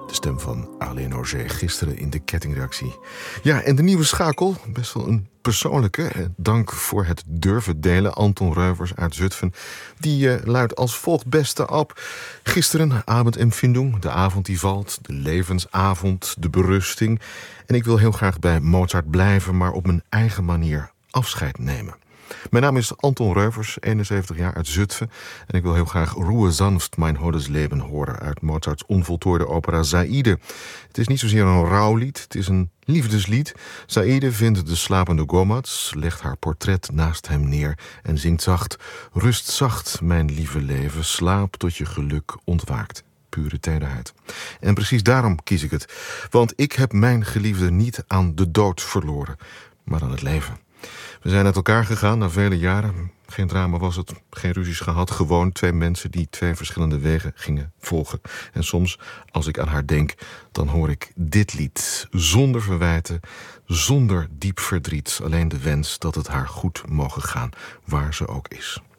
De stem van Alain Auger gisteren in de kettingreactie. Ja, en de nieuwe schakel, best wel een persoonlijke. Dank voor het durven delen. Anton Reuvers uit Zutphen. Die luidt als volgt: beste Ab. Gisteren, Abendempfindung, de avond die valt. De levensavond, de berusting. En ik wil heel graag bij Mozart blijven, maar op mijn eigen manier afscheid nemen. Mijn naam is Anton Reuvers, 71 jaar, uit Zutphen. En ik wil heel graag Ruhe sanft mein holdes Leben horen uit Mozarts onvoltooide opera Zaïde. Het is niet zozeer een rouwlied, het is een liefdeslied. Zaïde vindt de slapende Gomaz, legt haar portret naast hem neer en zingt zacht: rust zacht, mijn lieve leven, slaap tot je geluk ontwaakt. Pure tederheid. En precies daarom kies ik het. Want ik heb mijn geliefde niet aan de dood verloren, maar aan het leven. We zijn uit elkaar gegaan na vele jaren. Geen drama was het, geen ruzies gehad. Gewoon twee mensen die twee verschillende wegen gingen volgen. En soms, als ik aan haar denk, dan hoor ik dit lied. Zonder verwijten, zonder diep verdriet. Alleen de wens dat het haar goed mogen gaan, waar ze ook is.